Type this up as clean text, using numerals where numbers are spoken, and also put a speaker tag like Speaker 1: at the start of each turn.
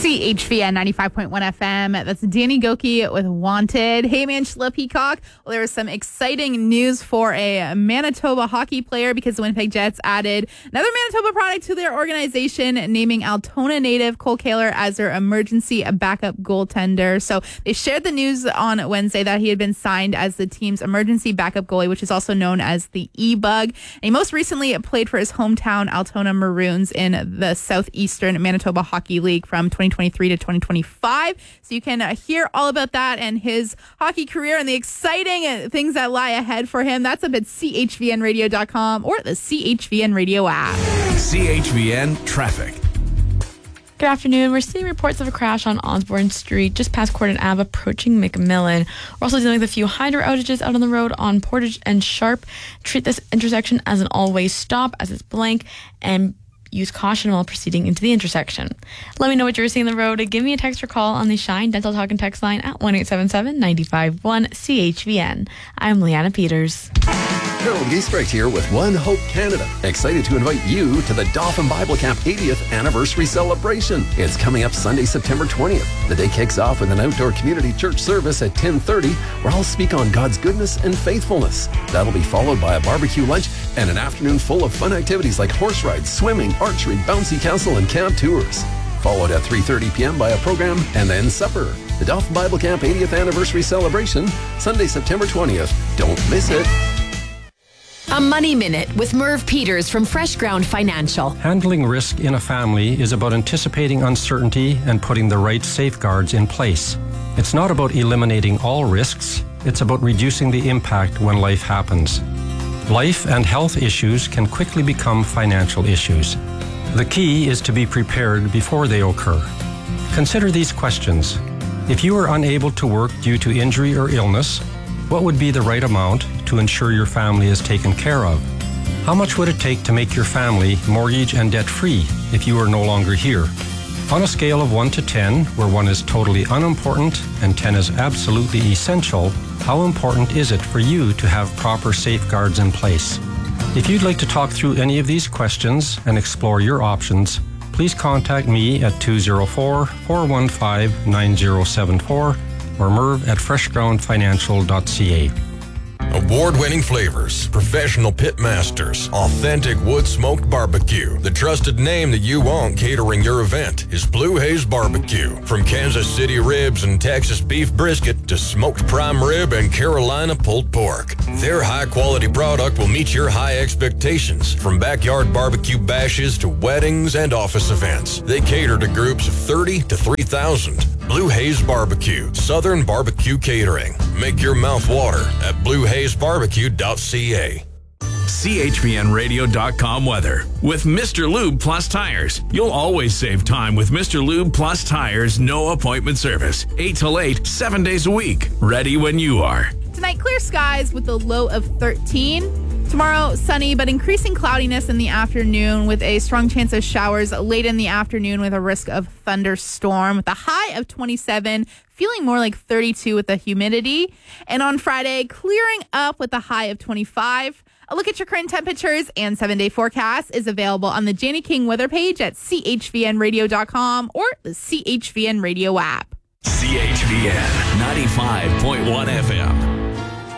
Speaker 1: CHVN 95.1 FM. That's Danny Goki with Wanted. Hey, man, Angela Peacock. Well, there was some exciting news for a Manitoba hockey player because the Winnipeg Jets added another Manitoba product to their organization, naming Altona native Cole Kaler as their emergency backup goaltender. So they shared the news on Wednesday that he had been signed as the team's emergency backup goalie, which is also known as the E-Bug. And he most recently played for his hometown Altona Maroons in the Southeastern Manitoba Hockey League from 2023 to 2025. So you can hear all about that and his hockey career and the exciting things that lie ahead for him. That's up at chvnradio.com or the CHVN Radio app.
Speaker 2: CHVN Traffic.
Speaker 3: Good afternoon. We're seeing reports of a crash on Osborne Street, just past Cordon Ave, approaching McMillan. We're also dealing with a few hydro outages out on the road on Portage and Sharp. Treat this intersection as an all-way stop, as it's blank, and use caution while proceeding into the intersection. Let me know what you're seeing on the road. Give me a text or call on the Shine Dental Talk and Text line at 1-877-951-CHVN. I'm Leanna Peters.
Speaker 4: Harold Giesbrecht here with One Hope Canada. Excited to invite you to the Dauphin Bible Camp 80th anniversary celebration. It's coming up Sunday, September 20th. The day kicks off with an outdoor community church service at 10:30, where I'll speak on God's goodness and faithfulness. That'll be followed by a barbecue lunch and an afternoon full of fun activities like horse rides, swimming, archery, bouncy castle, and camp tours. Followed at 3:30 p.m. by a program and then supper. The Dauphin Bible Camp 80th anniversary celebration, Sunday, September 20th. Don't miss it.
Speaker 5: A Money Minute with Merv Peters from Fresh Ground Financial.
Speaker 6: Handling risk in a family is about anticipating uncertainty and putting the right safeguards in place. It's not about eliminating all risks, it's about reducing the impact when life happens. Life and health issues can quickly become financial issues. The key is to be prepared before they occur. Consider these questions. If you are unable to work due to injury or illness, what would be the right amount to ensure your family is taken care of? How much would it take to make your family mortgage and debt-free if you are no longer here? On a scale of 1 to 10, where 1 is totally unimportant and 10 is absolutely essential, how important is it for you to have proper safeguards in place? If you'd like to talk through any of these questions and explore your options, please contact me at 204-415-9074 or Merv at freshgroundfinancial.ca.
Speaker 2: Award-winning flavors, professional pit masters, authentic wood-smoked barbecue. The trusted name that you want catering your event is Blue Haze Barbecue. From Kansas City ribs and Texas beef brisket to smoked prime rib and Carolina pulled pork, their high-quality product will meet your high expectations. From backyard barbecue bashes to weddings and office events, they cater to groups of 30 to 3,000. Blue Haze Barbecue, Southern Barbecue Catering. Make your mouth water at bluehazebarbecue.ca.
Speaker 7: CHVNradio.com weather. With Mr. Lube Plus Tires, you'll always save time with Mr. Lube Plus Tires no appointment service. 8 till 8, 7 days a week. Ready when you are.
Speaker 1: Tonight, clear skies with a low of 13. Tomorrow, sunny, but increasing cloudiness in the afternoon with a strong chance of showers late in the afternoon with a risk of thunderstorm with a high of 27, feeling more like 32 with the humidity. And on Friday, clearing up with a high of 25. A look at your current temperatures and 7-day forecast is available on the Janie King weather page at chvnradio.com or the CHVN Radio app.
Speaker 7: CHVN 95.1 FM.